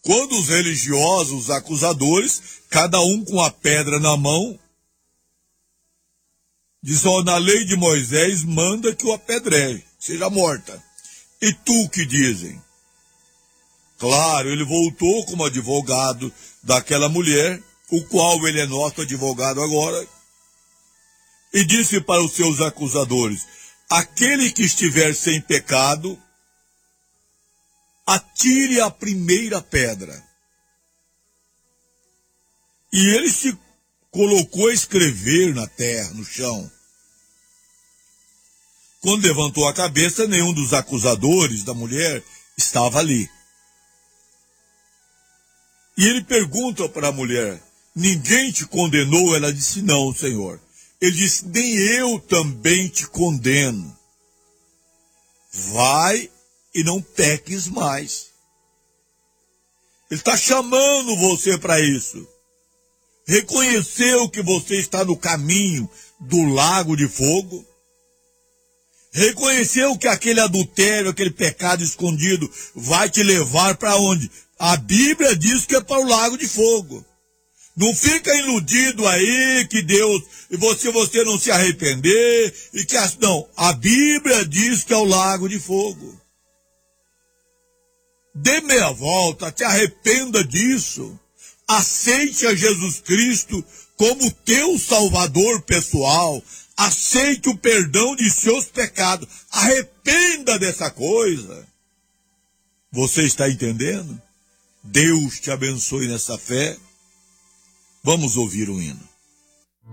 Quando os religiosos, os acusadores, cada um com a pedra na mão, diz, ó, na lei de Moisés manda que o apedreje, seja morta. E tu que dizem? Claro, ele voltou como advogado daquela mulher, o qual ele é nosso advogado agora, e disse para os seus acusadores, aquele que estiver sem pecado, atire a primeira pedra. E ele se colocou a escrever na terra, no chão. Quando levantou a cabeça, nenhum dos acusadores da mulher estava ali. E ele pergunta para a mulher, ninguém te condenou? Ela disse, não, Senhor. Ele disse, nem eu também te condeno. Vai e não peques mais. Ele está chamando você para isso. Reconheceu que você está no caminho do lago de fogo? Reconheceu que aquele adultério, aquele pecado escondido vai te levar para onde? A Bíblia diz que é para o lago de fogo. Não fica iludido aí que Deus, e você não se arrepender, e que não, a Bíblia diz que é o lago de fogo. Dê meia volta, te arrependa disso. Aceite a Jesus Cristo como teu Salvador pessoal. Aceite o perdão de seus pecados. Arrependa dessa coisa. Você está entendendo? Deus te abençoe nessa fé. Vamos ouvir o hino.